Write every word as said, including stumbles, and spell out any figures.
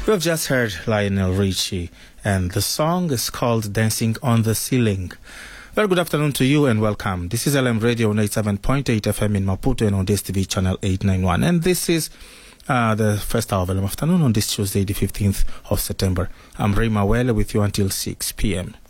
We've just heard Lionel Richie, and the song is called Dancing on the Ceiling. Very good afternoon to you and welcome. This is L M Radio on eighty-seven point eight F M in Maputo and on D S T V channel eight ninety-one. And this is uh, the first hour of L M Afternoon on this Tuesday, the fifteenth of September. I'm Ray Mawele with you until six p.m.